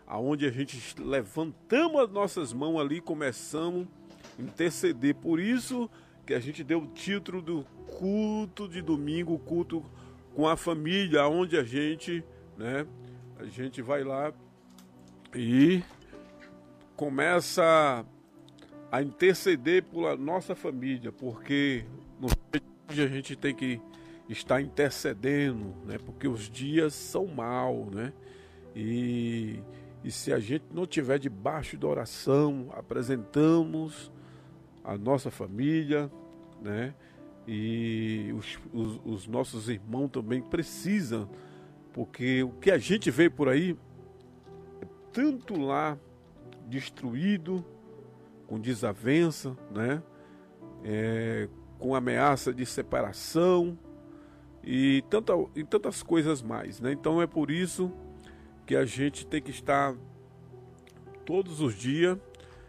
aonde a gente levantamos as nossas mãos ali e começamos a interceder. Por isso que a gente deu o título do culto de domingo, culto com a família, onde a gente vai lá e começa a interceder pela nossa família, porque no dia a gente tem que estar intercedendo, né? Porque os dias são maus, né? E se a gente não tiver debaixo da oração, apresentamos a nossa família, né? E os nossos irmãos também precisam, porque o que a gente vê por aí é tanto lá destruído, com desavença, né? Com ameaça de separação e tantas coisas mais, né? Então é por isso que a gente tem que estar todos os dias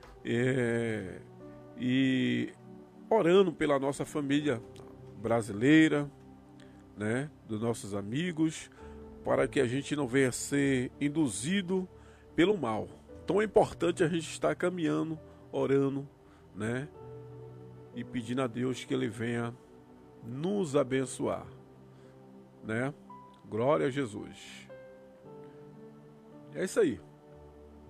e orando pela nossa família brasileira, né? Dos nossos amigos, para que a gente não venha ser induzido pelo mal. Então é importante a gente estar caminhando, orando, né? E pedindo a Deus que Ele venha nos abençoar, né? Glória a Jesus. É isso aí.